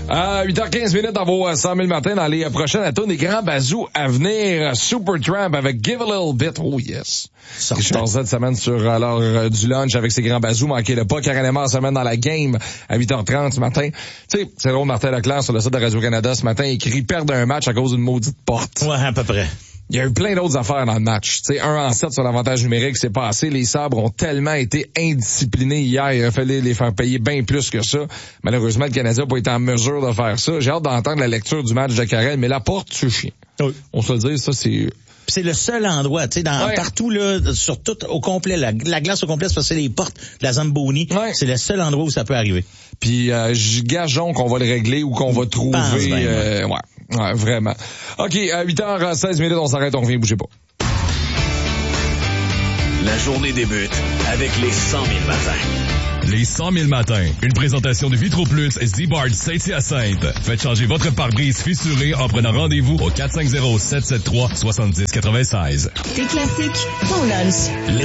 8h15 dans vos 100 000 matins. Dans les prochaines à des grands bazous à venir. Supertramp avec Give a Little Bit. Oh yes. Richard Z semaine sur l'heure du lunch avec ses grands bazous. Manquez-le pas. Karen Lemar semaine dans la game à 8h30 ce matin. Tu sais, c'est drôle, Martin Leclerc sur le site de Radio-Canada ce matin écrit perdre un match à cause d'une maudite porte. Ouais, à peu près. Il y a eu plein d'autres affaires dans le match. Tu sais, 1-7 sur l'avantage numérique, c'est passé. Les Sabres ont tellement été indisciplinés hier. Il a fallu les faire payer bien plus que ça. Malheureusement, le Canadien n'a pas été en mesure de faire ça. J'ai hâte d'entendre la lecture du match de Karel, mais la porte, c'est chien. Oui. On se le dit, ça, c'est... C'est le seul endroit, tu sais, partout, là, sur tout, au complet, la glace au complet, c'est parce que c'est les portes de la Zamboni. Ouais. C'est le seul endroit où ça peut arriver. Puis, gageons qu'on va le régler ou qu'on va trouver, ouais, vraiment. OK, à 8h16, on s'arrête, on revient, bougez pas. La journée débute avec les 100 000 matins. Les 100 000 matins. Une présentation de Vitro Plus Z-Bard Saint-Hyacinthe. Faites changer votre pare-brise fissuré en prenant rendez-vous au 450-773-7096. Tes classiques, ton lunch.